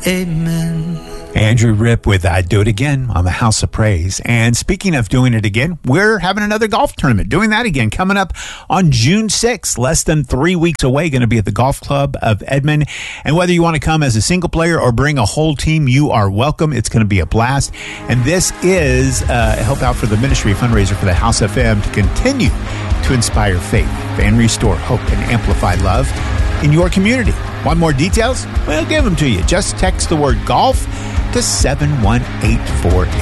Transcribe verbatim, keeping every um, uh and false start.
Amen. Andrew Ripp with I Do It Again on the House of Praise. And speaking of doing it again, we're having another golf tournament. Doing that again coming up on June sixth, less than three weeks away, going to be at the Golf Club of Edmond. And whether you want to come as a single player or bring a whole team, you are welcome. It's going to be a blast. And this is uh, a help out for the ministry fundraiser for the House F M to continue to inspire faith and restore hope and amplify love in your community. Want more details? We'll give them to you. Just text the word golf to seven one eight four eight.